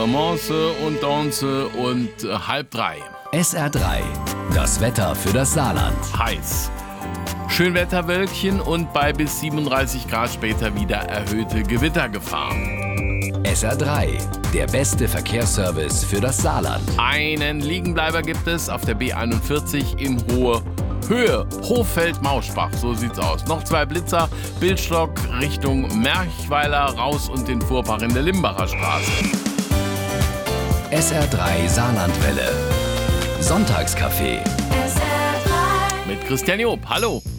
Mance und Danse und 2:30. SR3, das Wetter für das Saarland. Heiß. Schönwetterwölkchen und bei bis 37 Grad später wieder erhöhte Gewittergefahr. SR3, der beste Verkehrsservice für das Saarland. Einen Liegenbleiber gibt es auf der B41 in Hohe Höhe. Hochfeld-Mauschbach, so sieht's aus. Noch 2 Blitzer, Bildstock Richtung Merchweiler raus und den Fuhrpark in der Limbacher Straße. SR3 Saarlandwelle. Sonntagscafé. Mit Christian Job, hallo.